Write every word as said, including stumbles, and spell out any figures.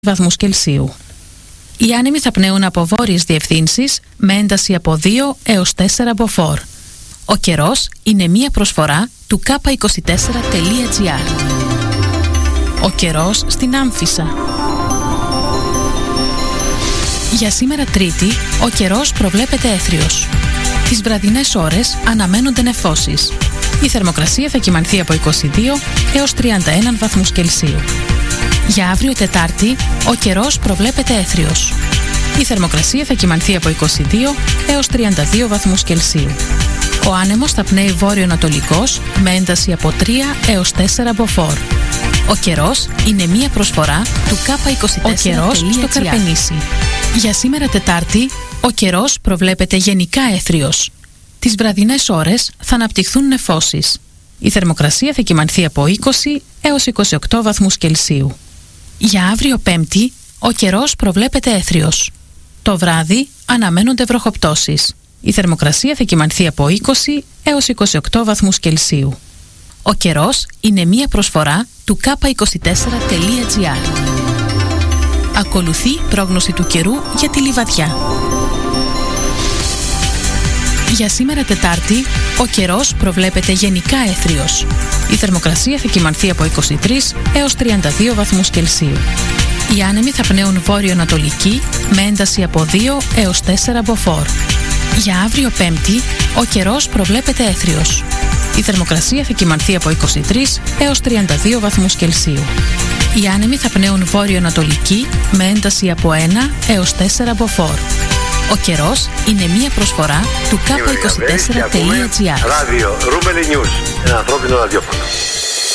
βαθμούς Κελσίου. Οι άνεμοι θα πνέουν από βόρειες διευθύνσεις με ένταση από δύο έως τέσσερα μποφόρ. Ο καιρός είναι μία προσφορά του κάπα είκοσι τέσσερα τελεία τζι άρ. Ο καιρός στην Άμφισσα. Για σήμερα Τρίτη, ο καιρός προβλέπεται έθριος. Τις βραδινές ώρες αναμένονται νεφώσεις. Η θερμοκρασία θα κυμανθεί από είκοσι δύο έως τριάντα ένα βαθμούς Κελσίου. Για αύριο Τετάρτη, ο καιρός προβλέπεται έθριος. Η θερμοκρασία θα κυμανθεί από είκοσι δύο έως τριάντα δύο βαθμούς Κελσίου. Ο άνεμος θα πνέει βόρειο-ανατολικός με ένταση από τρία έως τέσσερα μποφόρ. Ο καιρός είναι μία προσφορά του κάπα είκοσι τέσσερα τελεία τζι άρ. Ο καιρός στο Καρπενήσι. Για σήμερα Τετάρτη, ο καιρός προβλέπεται γενικά έθριος. Τις βραδινές ώρες θα αναπτυχθούν νεφώσεις. Η θερμοκρασία θα κυμανθεί από είκοσι έως είκοσι οκτώ βαθμούς Κελσίου. Για αύριο Πέμπτη, ο καιρός προβλέπεται έθριος. Το βράδυ αναμένονται βροχοπτώσεις. Η θερμοκρασία θα κυμανθεί από είκοσι έως είκοσι οκτώ βαθμούς Κελσίου. Ο καιρός είναι μία προσφορά του κάπα είκοσι τέσσερα τελεία τζι άρ. Ακολουθεί πρόγνωση του καιρού για τη Λιβαδιά. Για σήμερα Τετάρτη, ο καιρός προβλέπεται γενικά έθριος. Η θερμοκρασία θα κυμανθεί από είκοσι τρία έως τριάντα δύο βαθμούς Κελσίου. Οι άνεμοι θα πνέουν βόρειο-ανατολική με ένταση από δύο έως τέσσερα μποφόρ. Για αύριο Πέμπτη, ο καιρός προβλέπεται έθριος. Η θερμοκρασία θα κυμανθεί από είκοσι τρία έως τριάντα δύο βαθμούς Κελσίου. Οι άνεμοι θα πνέουν βόρειο-ανατολική με ένταση από ένα έως τέσσερα μποφόρ. Ο καιρός είναι μία προσφορά του κάπα είκοσι τέσσερα τελεία τζι άρ. Ράδιο Ρούμελι News, ένα ανθρώπινο ραδιόφωνο.